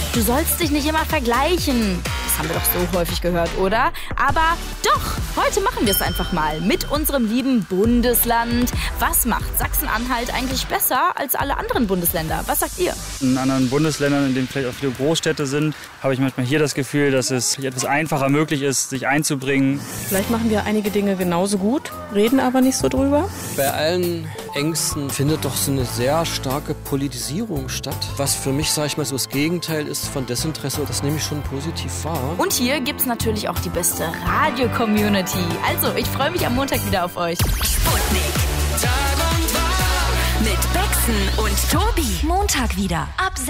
Du sollst dich nicht immer vergleichen. Das haben wir doch so häufig gehört, oder? Aber doch, heute machen wir es einfach mal mit unserem lieben Bundesland. Was macht Sachsen-Anhalt eigentlich besser als alle anderen Bundesländer? Was sagt ihr? In anderen Bundesländern, in denen vielleicht auch viele Großstädte sind, habe ich manchmal hier das Gefühl, dass es etwas einfacher möglich ist, sich einzubringen. Vielleicht machen wir einige Dinge genauso gut, reden aber nicht so drüber. Bei allen Ängsten findet doch so eine sehr starke Politisierung statt. Was für mich, sage ich mal, so das Gegenteil ist von Desinteresse. Das nehme ich schon positiv wahr. Und hier gibt's natürlich auch die beste Radio-Community. Also, ich freue mich am Montag wieder auf euch. Sputnik. Tag und Tag mit Bexen und Tobi. Montag wieder ab 6.